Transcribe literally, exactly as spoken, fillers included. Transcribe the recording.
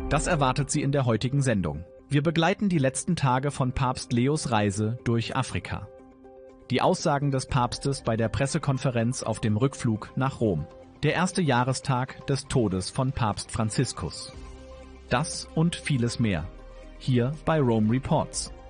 Das erwartet Sie in der heutigen Sendung. Wir begleiten die letzten Tage von Papst Leos Reise durch Afrika. Die Aussagen des Papstes bei der Pressekonferenz auf dem Rückflug nach Rom. Der erste Jahrestag des Todes von Papst Franziskus. Das und vieles mehr. Hier bei Rome Reports.